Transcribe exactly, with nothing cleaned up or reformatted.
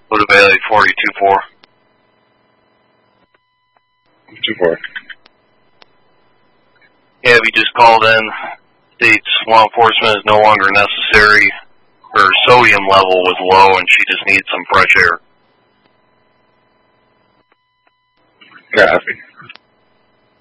Buda Bailey forty two four. two four. Yeah, we just called in. States law enforcement is no longer necessary. Her sodium level was low and she just needs some fresh air. Copy.